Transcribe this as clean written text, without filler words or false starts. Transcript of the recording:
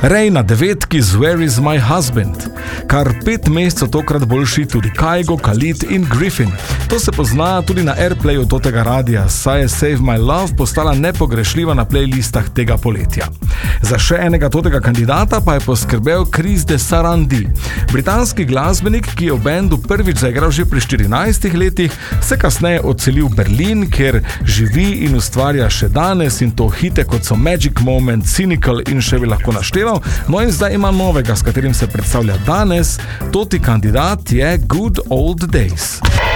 Ray na 9 z Where is my husband? Kar 5 mesecev tokrat boljši tudi Kygo, Khalid in Griffin. To se pozna tudi na Airplayu totega radija, saj je Save My Love postala nepogrešljiva na playlistah tega poletja. Za še enega totega kandidata pa je poskrbel Chris de Sarandi. Britanski glasbenik, ki je v bendu prvič zaigral že pri 14 letih, se kasneje odselil v Berlin, kjer živi in ustvarja še danes, in to hite kot so Magic Moment, Cynical in še bi lahko našteval. No in zdaj ima novega, s katerim se predstavlja danes. Toti kandidat je Good Old Days.